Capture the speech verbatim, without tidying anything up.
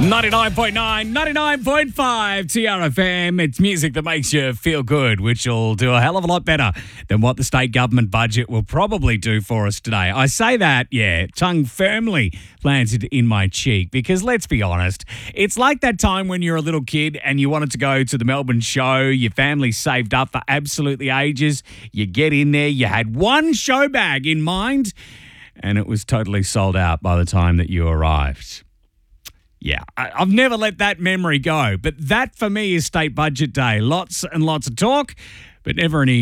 ninety-nine point nine, ninety-nine point five T R F M. It's music that makes you feel good, which will do a hell of a lot better than what the state government budget will probably do for us today. I say that, yeah, tongue firmly planted in my cheek, because let's be honest, it's like that time when you're a little kid and you wanted to go to the Melbourne show, your family saved up for absolutely ages, you get in there, you had one show bag in mind, and it was totally sold out by the time that you arrived. Yeah, I, I've never let that memory go. But that for me is state budget day. Lots and lots of talk, but never any